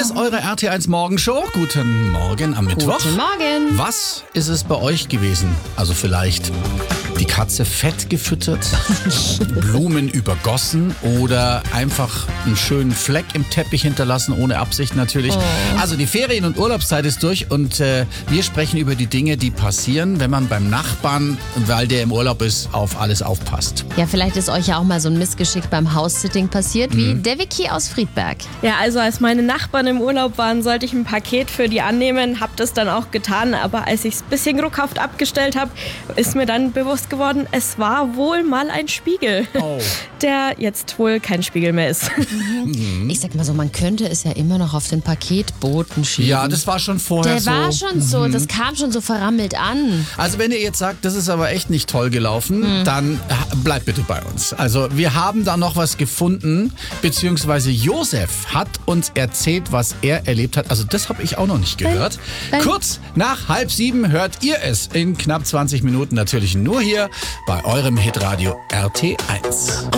ist eure RT1 Morgenshow. Guten Morgen am Mittwoch. Guten Morgen. Was ist es bei euch gewesen? Also vielleicht die Katze fett gefüttert, Blumen übergossen oder einfach einen schönen Fleck im Teppich hinterlassen, ohne Absicht natürlich. Also die Ferien- und Urlaubszeit ist durch und wir sprechen über die Dinge, die passieren, wenn man beim Nachbarn, weil der im Urlaub ist, auf alles aufpasst. Ja, vielleicht ist euch ja auch mal so ein Missgeschick beim House-Sitting passiert, wie der Vicky aus Friedberg. Ja, also als meine Nachbarn im Urlaub waren, sollte ich ein Paket für die annehmen, habe das dann auch getan, aber als ich es ein bisschen ruckhaft abgestellt habe, ist mir dann bewusst geworden, es war wohl mal ein Spiegel, der jetzt wohl kein Spiegel mehr ist. Ich sag mal so, man könnte es ja immer noch auf den Paketboten schieben. Ja, das war schon vorher Der so. war schon so, das kam schon so verrammelt an. Also wenn ihr jetzt sagt, das ist aber echt nicht toll gelaufen, dann bleibt bitte bei uns. Also wir haben da noch was gefunden, beziehungsweise Josef hat uns erzählt, was er erlebt hat. Also das habe ich auch noch nicht gehört. Kurz nach 6:30 hört ihr es in knapp 20 Minuten natürlich nur hier bei eurem Hitradio RT1.